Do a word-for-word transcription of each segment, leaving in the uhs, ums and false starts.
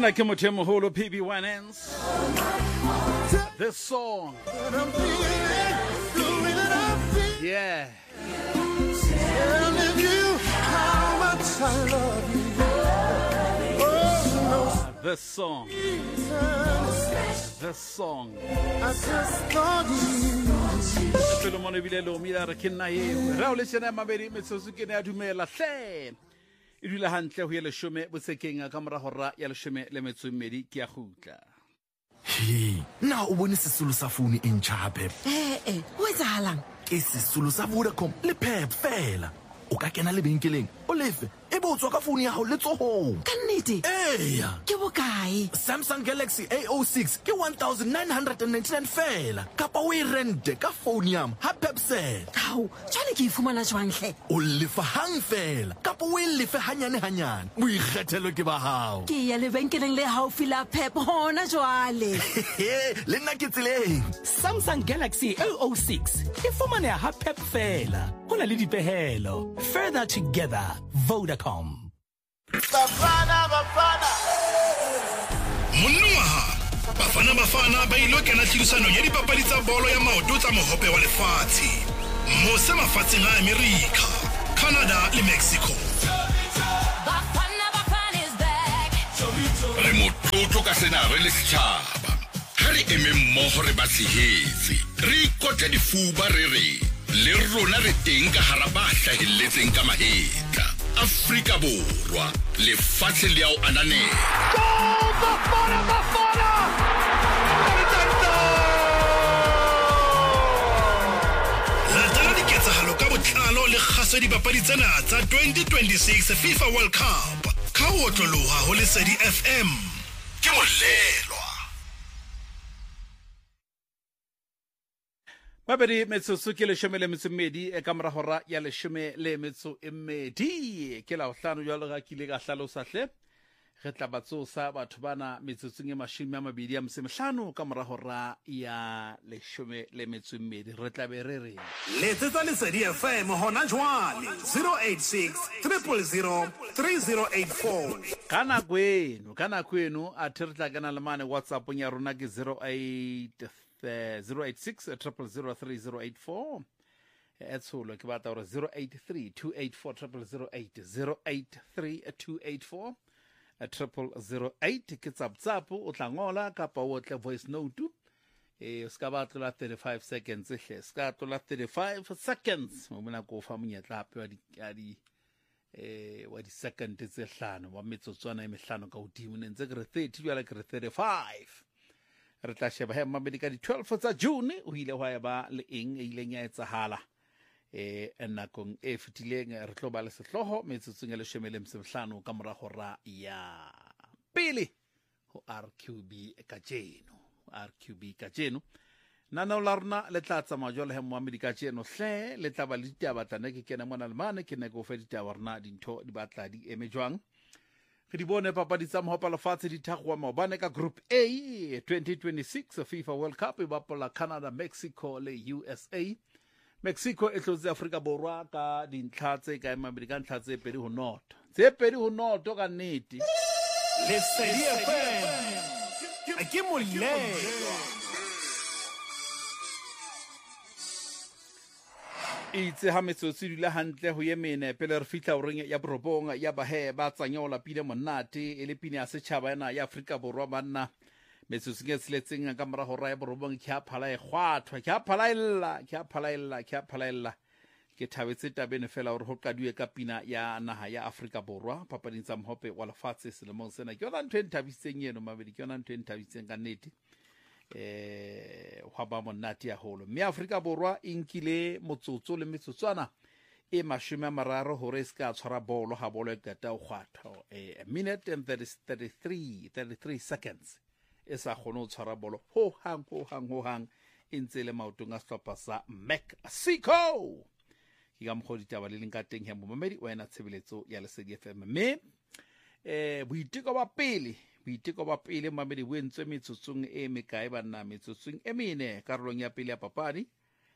Ena ke motho e moholo P B Winans. This song. Yeah. Telling you how much I love you. Oh, this song. This song. I just thought you. Pelo mona bile lo mira re kinna e. Ra o le tsena mabedi metsotso ke ne a dumela hle. E dula hantle ho ya leshome botsekeng ka mora hora ya leshome le metso e mmedi ke ya gutla. Hey, na o bone sesolo sa phone e ntjha Pep. Eh eh, ho etsahalang? Ke sesolo sa Vodacom le Pep fela. O ka kena lebenkeleng o lefe e bo tswa ka phone ya hao le tsohong. Ka nnete? Eya. Ke bokae? Samsung Galaxy A O six ke one thousand nine hundred ninety-nine fela. Kapa o e rente ka phone yam ha Pep sela. Hao, jwale ke ifumana jwang hle? O lefa hang fela. Kapa o e lefe hanyane hanyane. Boikgethelo ke ba hao. Ke ya lebenkeleng le haufi la Pep hona jwale. Le nna ke tseleng. Samsung Galaxy A O six e fumaneha ha Pep fela. Ho na le dipehelo. Further together, Vodacom. Bafana Bafana Monongwaha Bafana Bafana ba ilo kena tshedisano ya dipapadi tsa bolo ya maoto tsa mohope wa lefatshe. Mose mafatsheng a America, Canada le Mexico. Bafana Bafana is back. Re motlotlo ka sena re le setjhaba. Ha re eme mmoho re ba tshehetse. Re ikotle difuba re re le rona re teng ka hara ba hlahelletseng ka mahetla. Afrika Borwa lefatshe le ao ananela. Goal Bafana Bafana Latela diketsahalo ka botlalo le kgaso dipapadi tsena tsa twenty twenty-six FIFA World Cup ka ho otloloha ho Lesedi F M ke molelwa. Babedi metsotso ke leshome le metso e mmedi e ka mora hora ya leshome le metso e mmedi ke la hlano jwalo ga kile ka hlalosa hle re tla batsosa batho bana metsotsong e mashome a mabedi a msemehlano ka mora hora ya leshome le metso e mmedi re tla be re re Letsetsa Lesedi F M hona jwale zero eight six, zero zero zero, three zero eight four. kana kwenu kana kwenu a re tla kana le mane WhatsApp ya rona ke zero eight zero eight six, zero zero zero, three zero eight four. Etsholo ke batla hore zero eight three, two eight four, zero zero zero eight, zero eight three, two eight four, zero zero zero eight ke tsaptsapo o tla ngola kapa o tle voice note e ska batla thirty-five seconds hle ska tlola thirty-five seconds mo mona go fa monyetla hape wa di ya di eh wa di second tse hlano wa metsotswana e mehlano ka hodimo ne ntse ke re thirty jwale ke re thirty-five. Re tla sheba he mabedi ka di twelve tsa June o ile hwa ba le eng e ileng ya etsahala eh nakong e fetileng re tlo ba le sehloho metsotsong le shemele msehlano ka mora hora ya pele ho R Q B ka jeno R Q B ka jeno nana la rona le tla tsa majolo he Mohammed ka jeno hle le tla ba le ditaba tla ne ke kena mona le mane ke ne go fe ditaba rona dintho di batla di eme jwang. Re di bone papadi tsa mohopa lefatshe di thakgwa maobane ka Group A twenty twenty-six FIFA World Cup e bapola Canada, Mexico le U S A. Mexico e tlotse Afrika Borwa ka dintlha tse ka mabedi ka ntlha tse pedi ho noto. Tse pedi ho noto ka nnete. Lesedi F M ke molelwa. Itse ha metsotso dula hantle ho yemene pele re fitla o reng ya borobong ya bahe ba tsanyola pile monate e le pine ya setjhaba ena ya Afrika Borwa banna metsotso ke tseletseng ka mora hora ya borobong ke a phala e khwathwa ke a phalaella ke a phalaella ke a phalaella ke thabetse tabene fela hore ho qaduwe ka pina ya naha ya Afrika Borwa papading tsa mohope wa lefatshe selemong sena ke yona ntho e nthabisitseng eno mabedi ke yona ntho e nthabisitseng ka nnete eh hwa ba monate ya holo mme Afrika Borwa inkile motsotso le metsotswana e mashome a mararo hore ska tshwara bolo ha bolo e qeta o kgwatha eh a minute and thirty-three, thirty-three seconds e sa kgone ho tshwara bolo ho hang ho hang ho hang e ntse le maotong a sehlopha sa Mexico ke ga mkhodi taba le leng ka teng he momamedi o ena tshebeletso ya Lesedi F M mme eh boiteko ba pele boiteko ba pele mamedi bo entswe metsotsong e mekae bana metsotsong e mene karolong ya pele ya papadi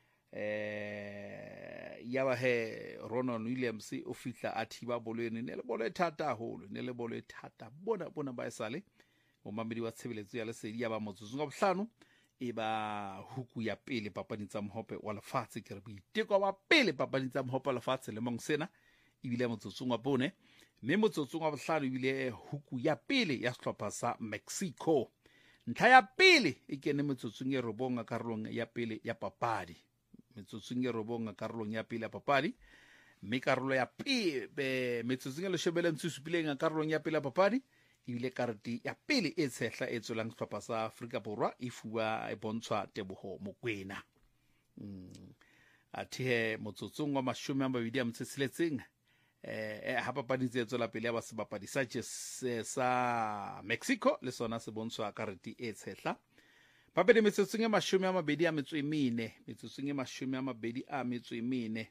eh ya ba he Ronald Williams o fitla a thiba bolo ene ne le bolo e thata haholo ne le bolo e thata bona bona ba esale momamedi wa tshebeletso ya lesedi ya ba motsotsong wa bohlano e ba huku ya pele papading tsa mohope wa lefatshe ke re boiteko ba pele papading tsa mohope wa lefatshe le mong sena ebile motsotsong wa bone mme motsotsong wa bohlano ebile huku ya pele ya sehlopha sa Mexico. Ntlha ya pele e kene motsotsong e robonga karolong ya pele ya papadi motsotsong e robonga karolong ya pele ya papadi mme karolo ya pele motsotsong e leshebele ntsusupileng karolong ya pele ya papadi ebile karete ya pele e tshehla e tswelang sehlopha sa Afrika Borwa e fuwa e bontshwa Teboho Mokoena. mm. Athe he motsotsong wa mashome a mabedi a metso e tsheletseng eh ha papadi tse tswela pele ya ba sebapadi sa sa Mexico le sona se bontshwa karete e tshehla papadi metsotsong e mashome a mabedi a metso e mene metsotsong e mashome a mabedi a metso e mene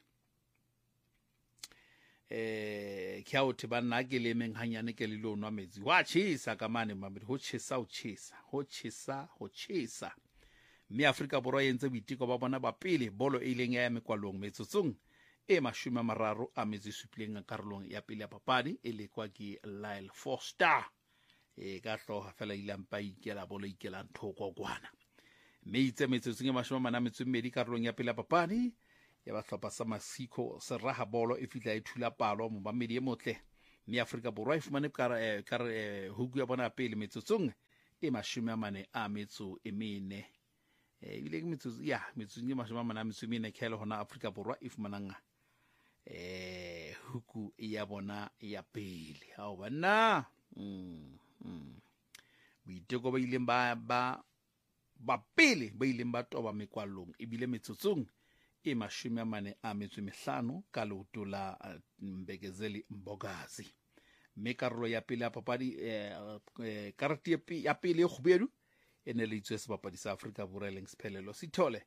eh ke ha o thiba nna ke le meng hanyane ke le lo nwa metsi wa tshisa ka mane mabedi ho tshisa ho tshisa ho tshisa ho tshisa mme Afrika Borwa e ntse boiteko ba bona ba pele bolo e ileng ya mekwalong metsotsong e mashome a mararo a metso e supileng karolong ya pele ya papadi e le kwa ke Lyle Foster e ka hloha fela ilampa ikela bolo ikela nthoko kwana mme itse metsotsong e mashome a mane a metso e mmedi karolong ya pele ya papadi ya ba hlopha sa Mexico se raha bolo e fitla e thula palo mo bamedi e motle mme Afrika Borwa e fumane ka ka huku ya bona pele metsotsong e mashome a mane a metso e mene e ile ke metsotso ya metsotso e mashome a mane a metso e mene ke le hona Afrika Borwa e fumanang eh huku ya bona ya pele ha ba na mm mm boiteko ba ileng ba ba ba pele ba ileng ba toba mekwalong ebile metsotsong e mashome a mane a metso e mehlano ka leoto la Mbekezeli Mbogazi mme karolo ya pele ya papadi eh karate ya pele e khubedu ene le itswe sebapadi sa Afrika Borwa leng Siphelelo Sithole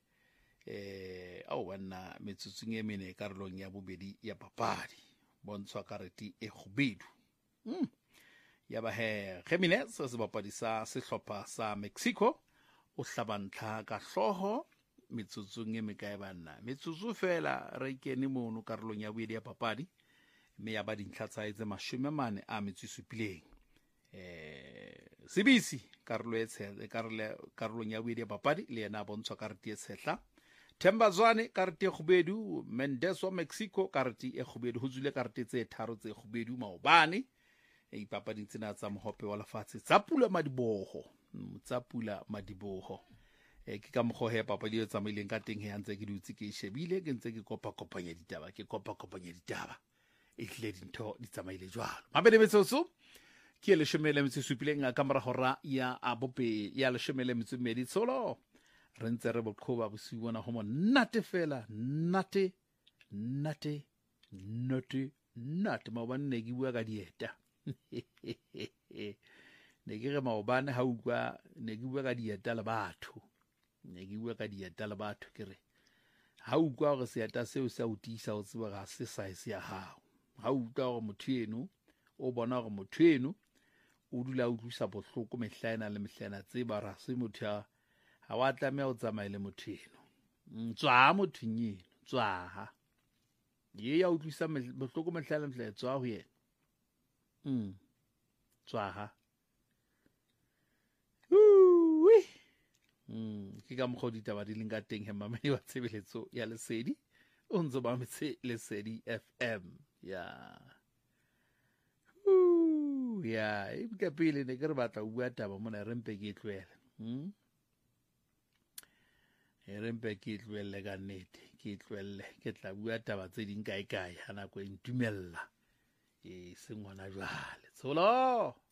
eh au bana metsotsong e mene karolong ya bobedi ya papadi bontshwa karete e khubedu mm ya ba he Jimenez sebapadi sa sehlopha sa Mexico o hlabantla ka hloho metsotsong e mekae bana metsotso fela re kene mono karolong ya bobedi ya papadi mme ya ba dintlha tsa etse mashome a mane a metso e supileng eh Sibisi karolo e tshela karolong ya bobedi ya papadi le yena bontshwa karete e tshehla Thembazwane karete e khubedu Mendes wa Mexico karete e khubedu ho tsule karete tse tharo tse khubedu maobane e ipapading tsena tsa mohope wa lefatshe tsa pula madiboho tsa pula madiboho e ke ka mokgohe papadi e tsamaileng ka teng he antse ke dutse ke shebile ke ntse ke kopa kopanya ditaba ke kopa kopanya ditaba e hle dintho di tsamaile jwalo mabedi metsotso ke le shemele metso supileng ka mora hora ya abope ya le shemele metso medi tsolo re ntse re boqhoba bosiwana ho monate fela nate nate nate nate maobane ke bua ka dieta ne ke re maobane ha utlwa ne ke bua ka dieta le batho ne ke bua ka dieta le batho ke re ha utlwa gore seeta seo se o tisa o tseba ga se size ya hao ha utlwa gore motho eno o bona gore motho eno o dula o tlusa bohloko mehlaena le mehlaena tseba ra se motho ha wa tlamea o tsamaile motho eno tswa motho nyeno tswa ha ye ya o tlusa bohloko mehlaena le mehlaena tswa ho yena mm tswa ha ui mm ke ka mokgo ditaba di leng ka teng he mamedi wa tshebeletso ya lesedi o ntse ba metse lesedi F M ya uh ya e ka pele ne ke re batla bua taba mona re mpe ke tlwele mm e re mpe ke tlwele ka nnete ke tlwele ke tla bua taba tse ding kae kae hana go intumella e sengwana jwale tsolo